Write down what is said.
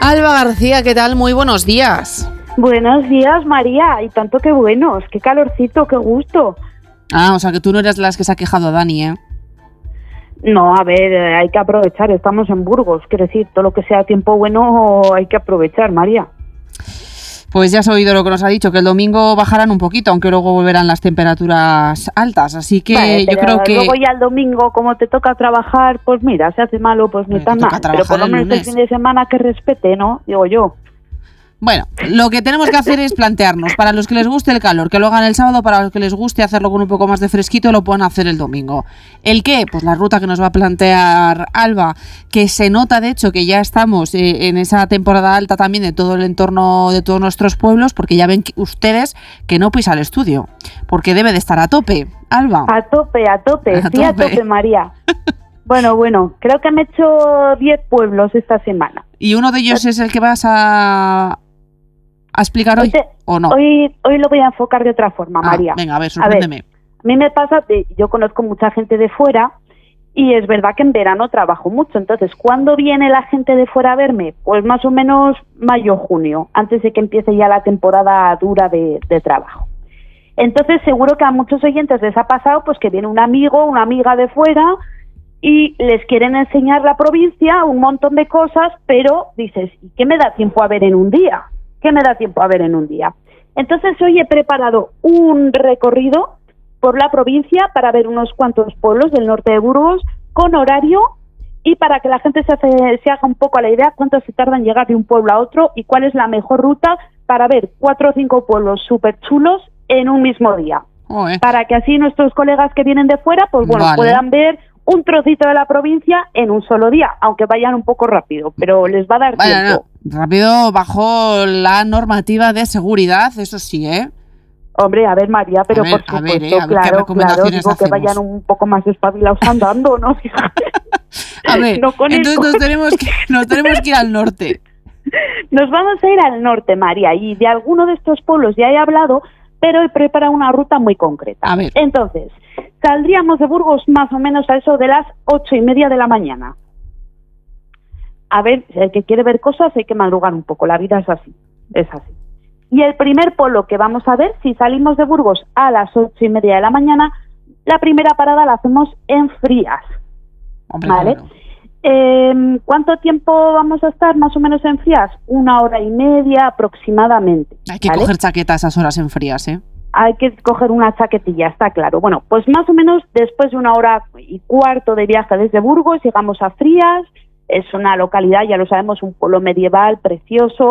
Alba García, ¿qué tal? Muy buenos días. Buenos días, María. Y tanto que buenos. Qué calorcito, qué gusto. O sea que tú no eres de las que se ha quejado Dani, ¿eh? No, a ver, hay que aprovechar. Estamos en Burgos. Quiero decir, todo lo que sea tiempo bueno hay que aprovechar, María. Pues ya has oído lo que nos ha dicho, que el domingo bajarán un poquito, aunque luego volverán las temperaturas altas. Así que vale, yo creo que... Luego ya el domingo, como te toca trabajar, pues mira, se hace malo, pues ni tan mal. Pero por lo menos el fin de semana que respete, ¿no? Digo yo. Bueno, lo que tenemos que hacer es plantearnos, para los que les guste el calor, que lo hagan el sábado, para los que les guste hacerlo con un poco más de fresquito, lo pueden hacer el domingo. ¿El qué? Pues la ruta que nos va a plantear Alba, que se nota de hecho que ya estamos en esa temporada alta también de todo el entorno de todos nuestros pueblos, porque ya ven ustedes que no pisa el estudio, porque debe de estar a tope, Alba. A tope, sí, a tope, María. Bueno, creo que me he hecho 10 pueblos esta semana. ¿Y uno de ellos es el que vas a explicar hoy o no? Hoy lo voy a enfocar de otra forma, María. Venga, a ver, sorpréndeme. A mí me pasa que yo conozco mucha gente de fuera y es verdad que en verano trabajo mucho. Entonces, ¿cuándo viene la gente de fuera a verme? Pues más o menos mayo, junio, antes de que empiece ya la temporada dura de trabajo. Entonces, seguro que a muchos oyentes les ha pasado pues que viene un amigo, una amiga de fuera y les quieren enseñar la provincia, un montón de cosas, pero dices, ¿y qué me da tiempo a ver en un día? Entonces hoy he preparado un recorrido por la provincia para ver unos cuantos pueblos del norte de Burgos con horario y para que la gente se haga un poco a la idea cuánto se tarda en llegar de un pueblo a otro y cuál es la mejor ruta para ver 4 o 5 pueblos súper chulos en un mismo día. Para que así nuestros colegas que vienen de fuera, pues bueno, puedan ver un trocito de la provincia en un solo día, aunque vayan un poco rápido, pero les va a dar tiempo. No, rápido bajo la normativa de seguridad, eso sí, ¿eh? Hombre, a ver, María, pero por supuesto, claro, digo que vayan un poco más espabilados andando, ¿no? A ver, no entonces nos tenemos que ir al norte. Nos vamos a ir al norte, María, y de alguno de estos pueblos ya he hablado, pero he preparado una ruta muy concreta. A ver. Entonces, saldríamos de Burgos más o menos a eso de las 8:30 de la mañana. A ver, el que quiere ver cosas hay que madrugar un poco, la vida es así. Y el primer pueblo que vamos a ver, si salimos de Burgos a las 8:30 de la mañana, la primera parada la hacemos en Frías. Hombre, ¿vale? Claro. ¿Cuánto tiempo vamos a estar más o menos en Frías? 1 hora y media aproximadamente. Hay que coger chaqueta a esas horas en Frías, ¿eh? Hay que coger una chaquetilla, está claro. Bueno, pues más o menos después de 1 hora y cuarto de viaje desde Burgos, llegamos a Frías. Es una localidad, ya lo sabemos, un pueblo medieval precioso,